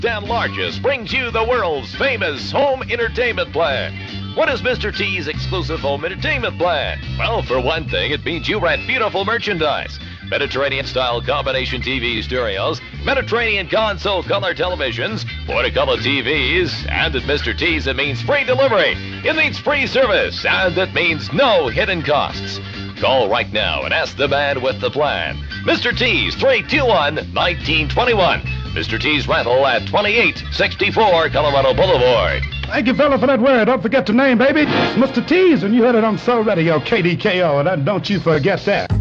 and largest brings you the world's famous home entertainment plan. What is Mr. T's exclusive home entertainment plan? Well, for one thing, it means you rent beautiful merchandise. Mediterranean-style combination TV stereos, Mediterranean console color televisions, Portacolor TVs, and at Mr. T's it means free delivery, it means free service, and it means no hidden costs. Call right now and ask the man with the plan. Mr. T's, 321-1921. Mr. T's Rental at 2864 Colorado Boulevard. Thank you, fella, for that word. Don't forget to name, baby. It's Mr. T's, and you heard it on Soul Radio, KDKO, and don't you forget that.